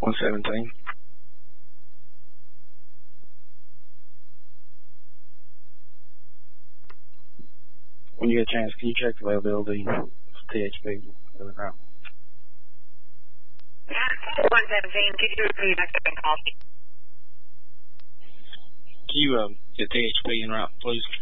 117. When you get a chance, can you check the availability of THP? Yeah, 117. Could you repeat that second call? Can you get THP in route, please?